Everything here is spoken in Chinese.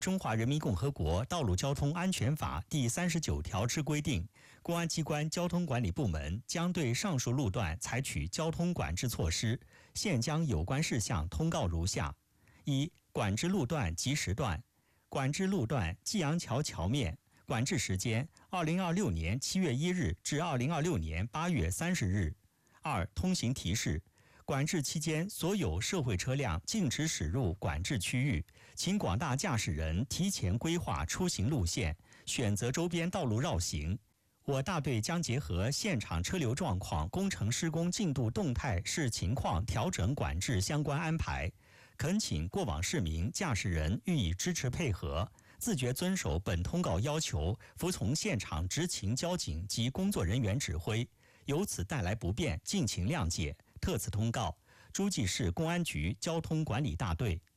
中华人民共和国道路交通安全法第39条之规定，公安机关交通管理部门将对上述路段采取交通管制措施。现将有关事项通告如下：一、管制路段及时段。管制路段济阳桥桥面，管制时间2026年7月1日至2026年8月30日。二、通行提示。管制期间，所有社会车辆禁止驶入管制区域，请广大驾驶人提前规划出行路线，选择周边道路绕行。我大队将结合现场车流状况、工程施工进度动态视情况调整管制相关安排。恳请过往市民、驾驶人予以支持配合，自觉遵守本通告要求，服从现场执勤交警及工作人员指挥。由此带来不便，敬请谅解。特此通告，诸暨市公安局交通管理大队。